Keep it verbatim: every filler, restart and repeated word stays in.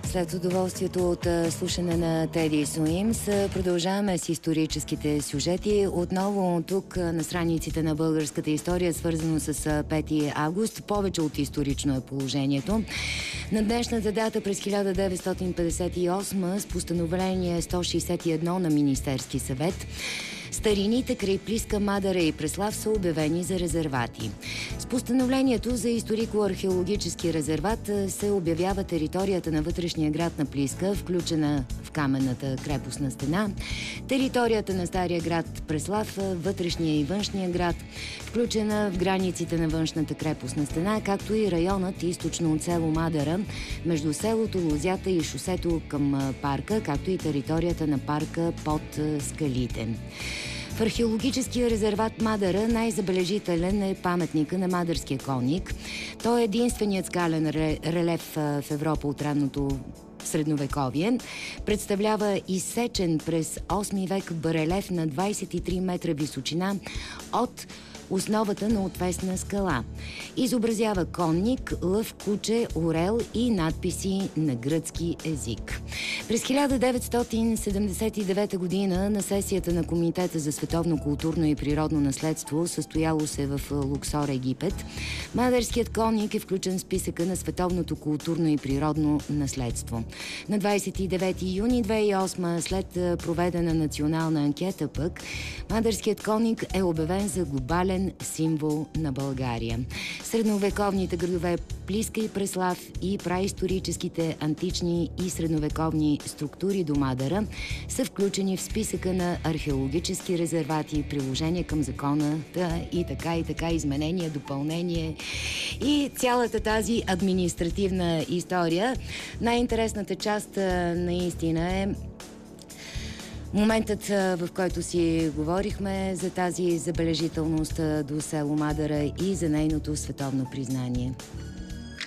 След удоволствието от слушане на Теди Суимс, продължаваме с историческите сюжети. Отново тук на страниците на българската история, свързано с пети август. Повече от исторично е положението. На днешната дата през хиляда деветстотин петдесет и осма с постановление сто шейсет и едно на Министерски съвет старините край Плиска, Мадара и Преслав са обявени за резервати. С постановлението за историко-археологически резерват се обявява територията на вътрешния град на Плиска, включена в каменната крепостна стена, територията на стария град Преслав, вътрешния и външния град, включена в границите на външната крепостна стена, както и районът източно от село Мадара, между селото Лозята и шосето към парка, както и територията на парка под скалите. В археологическия резерват Мадара най-забележителен е паметника на Мадарския конник. Той е единственият скален релеф в Европа от ранното средновековие. Представлява изсечен през осми век барелеф на двадесет и три метра височина от основата на отвесна скала. Изобразява конник, лъв, куче, орел и надписи на гръцки език. През хиляда деветстотин седемдесет и девета година на сесията на Комитета за световно културно и природно наследство, състояло се в Луксор, Египет, Мадарският конник е включен в списъка на световното културно и природно наследство. На двадесет и девети юни две хиляди и осма, след проведена национална анкета пък, Мадарският конник е обявен за глобален символ на България. Средновековните градове Плиска и Преслав и праисторическите антични и средновековни структури до Мадара са включени в списъка на археологически резервати, приложения към закона и така и така, изменения, допълнение и цялата тази административна история. Най-интересната част наистина е моментът, в който си говорихме за тази забележителност до село Мадара и за нейното световно признание.